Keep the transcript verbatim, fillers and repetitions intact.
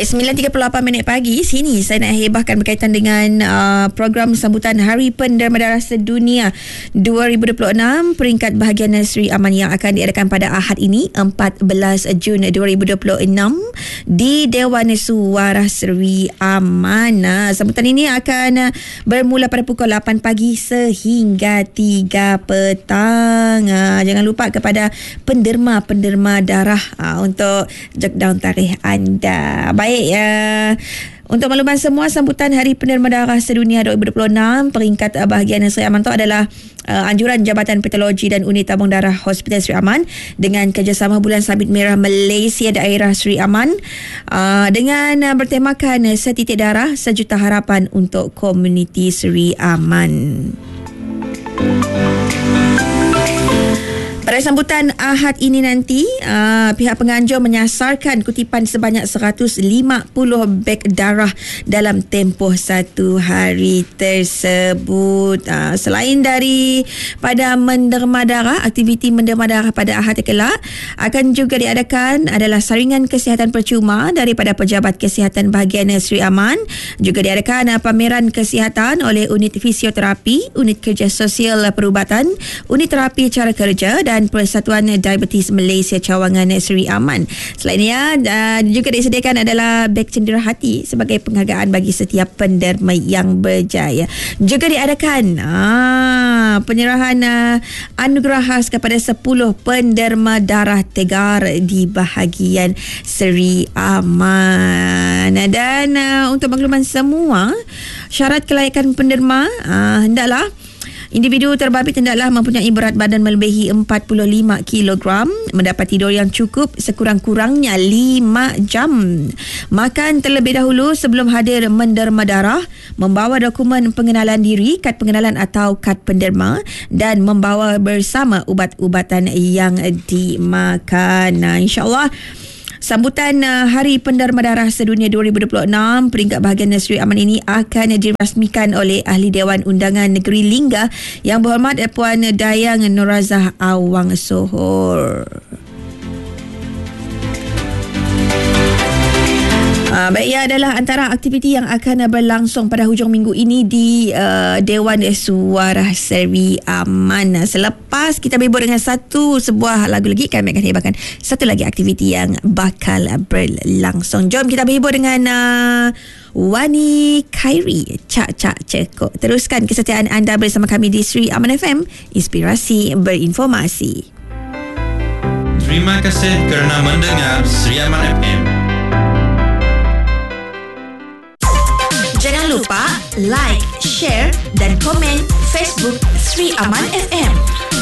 Baik, sembilan tiga puluh lapan minit pagi. Sini saya nak hebahkan berkaitan dengan uh, program sambutan Hari Penderma Darah Sedunia dua ribu dua puluh enam peringkat bahagian Sri Aman yang akan diadakan pada Ahad ini empat belas Jun dua ribu dua puluh enam di Dewan Suara Sri Aman. Nah, sambutan ini akan bermula pada pukul lapan pagi sehingga tiga petang. Uh, jangan lupa kepada penderma-penderma darah uh, untuk jot down tarikh anda. Baik, ya. Untuk makluman semua, sambutan Hari Penderma Darah Sedunia dua ribu dua puluh enam peringkat bahagian Sri Aman itu adalah uh, anjuran Jabatan Patologi dan Unit Tabung Darah Hospital Sri Aman dengan kerjasama Bulan Sabit Merah Malaysia Daerah Sri Aman uh, dengan uh, bertemakan setitik darah sejuta harapan untuk komuniti Sri Aman. Pada sambutan Ahad ini nanti, uh, pihak penganjur menyasarkan kutipan sebanyak seratus lima puluh beg darah dalam tempoh satu hari tersebut. Uh, selain dari pada menderma darah, aktiviti menderma darah pada Ahad kelak akan juga diadakan adalah saringan kesihatan percuma daripada Pejabat Kesihatan Bahagian Sri Aman. Juga diadakan uh, pameran kesihatan oleh Unit Fisioterapi, Unit Kerja Sosial Perubatan, Unit Terapi Cara Kerja dan Persatuan Diabetes Malaysia Cawangan Sri Aman. Selainnya uh, juga disediakan adalah beg cendera hati sebagai penghargaan bagi setiap penderma yang berjaya. Juga diadakan ah, penyerahan uh, anugerah khas kepada sepuluh penderma darah tegar di bahagian Sri Aman. Dan uh, untuk makluman semua, syarat kelayakan penderma uh, hendaklah individu terbabit hendaklah mempunyai berat badan melebihi empat puluh lima kilogram, mendapat tidur yang cukup sekurang-kurangnya lima jam, makan terlebih dahulu sebelum hadir menderma darah, membawa dokumen pengenalan diri, kad pengenalan atau kad penderma dan membawa bersama ubat-ubatan yang dimakan. Nah, insyaAllah sambutan uh, Hari Penderma Darah Sedunia dua ribu dua puluh enam peringkat bahagian Sri Aman ini akan dirasmikan oleh Ahli Dewan Undangan Negeri Lingga Yang Berhormat Puan Dayang Norazah Awang Sohor. Uh, baik, ia adalah antara aktiviti yang akan berlangsung pada hujung minggu ini di uh, Dewan Suara Sri Aman. Selepas kita berhibur dengan satu sebuah lagu lagi, kami akan hebatkan satu lagi aktiviti yang bakal berlangsung. Jom kita berhibur dengan uh, Wani Khairi, Cak Cak Cekok. Teruskan kesetiaan anda bersama kami di Sri Aman F M, inspirasi berinformasi. Terima kasih kerana mendengar Sri Aman F M. Jangan lupa like, share dan komen Facebook Sri Aman F M.